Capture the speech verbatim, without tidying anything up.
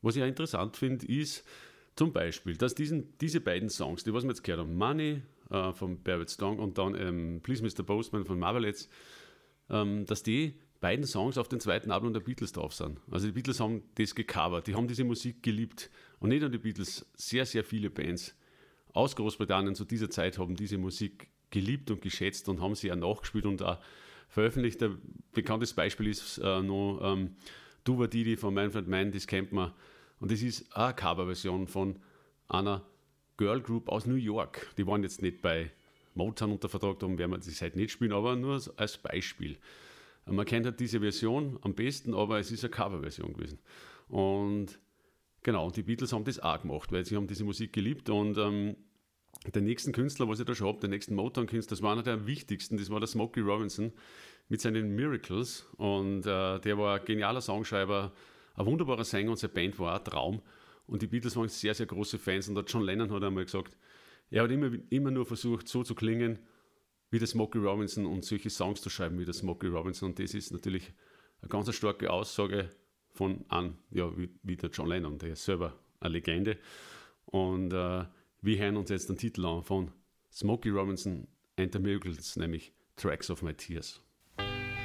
was ich auch interessant finde, ist zum Beispiel, dass diesen, diese beiden Songs, die was wir jetzt gehört haben, Money äh, von Barrett Strong und dann ähm, Please Mister Postman von Marvelettes, ähm, dass die beiden Songs auf dem zweiten Album der Beatles drauf sind. Also die Beatles haben das gecovert, die haben diese Musik geliebt. Und nicht nur die Beatles, sehr, sehr viele Bands aus Großbritannien zu dieser Zeit haben diese Musik geliebt und geschätzt und haben sie auch nachgespielt und auch veröffentlicht. Ein bekanntes Beispiel ist äh, noch ähm, Duva Didi von Manfred Mann, das kennt man. Und das ist auch eine Coverversion von einer Girl Group aus New York. Die waren jetzt nicht bei Motown unter Vertrag, darum werden wir das heute nicht spielen, aber nur als Beispiel. Man kennt halt diese Version am besten, aber es ist eine Coverversion gewesen. Und genau, die Beatles haben das auch gemacht, weil sie haben diese Musik geliebt. Und ähm, den nächsten Künstler, was ich da schon habe, den nächsten Motown-Künstler, das war einer der wichtigsten, das war der Smokey Robinson mit seinen Miracles. Und äh, der war ein genialer Songschreiber, ein wunderbarer Sänger und seine Band war ein Traum. Und die Beatles waren sehr, sehr große Fans. Und der John Lennon hat einmal gesagt, er hat immer, immer nur versucht, so zu klingen, wie der Smokey Robinson und solche Songs zu schreiben wie der Smokey Robinson. Und das ist natürlich eine ganz starke Aussage von an, ja, wie, wie der John Lennon, der ist selber eine Legende. Und äh, wir hören uns jetzt den Titel an von Smokey Robinson and the Miracles, nämlich Tracks of My Tears.